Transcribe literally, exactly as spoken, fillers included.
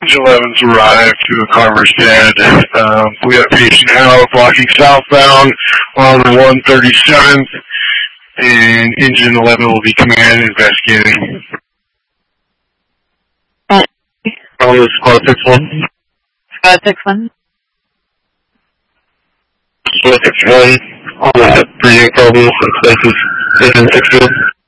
Engine eleven's arrived to the Carver's Dead. Um, we have patient Hal blocking southbound on the one thirty-seventh, and Engine eleven will be coming in and investigating. On the squad six one. Squad six one. Squad six one. On that breathing problem, spaces, Engine six one.